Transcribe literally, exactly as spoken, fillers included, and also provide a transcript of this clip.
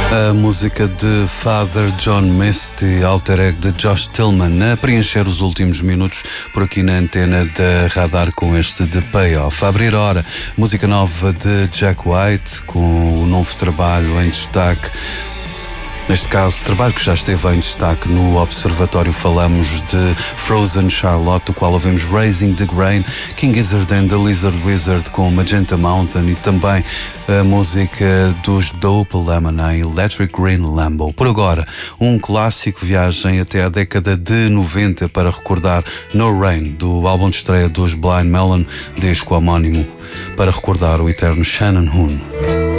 A música de Father John Misty, alter ego de Josh Tillman, a preencher os últimos minutos por aqui na antena da Radar com este de Payoff. A abrir a hora, música nova de Jack White, com o novo trabalho em destaque. Neste caso, trabalho que já esteve em destaque no Observatório, falamos de Frozen Charlotte, do qual ouvimos Raising the Grain, King Gizzard and the Lizard Wizard com Magenta Mountain e também a música dos Dope Lemon, Electric Green Lambo. Por agora, um clássico, viagem até a década de noventa para recordar No Rain, do álbum de estreia dos Blind Melon, disco homónimo, para recordar o eterno Shannon Hoon.